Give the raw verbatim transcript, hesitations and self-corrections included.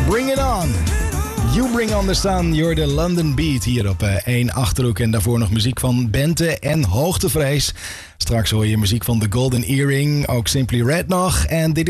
Bring it on. You Bring on the Sun, you're the London Beat hier op uh, één Achterhoek. En daarvoor nog muziek van Bente en Hoogtevrees. Straks hoor je muziek van The Golden Earring, ook Simply Red nog. En dit